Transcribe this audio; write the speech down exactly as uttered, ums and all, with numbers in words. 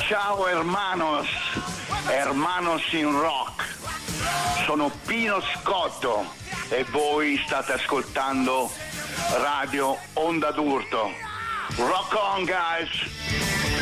Ciao hermanos, hermanos in rock. Sono Pino Scotto e voi state ascoltando Radio Onda d'Urto. Rock on, guys!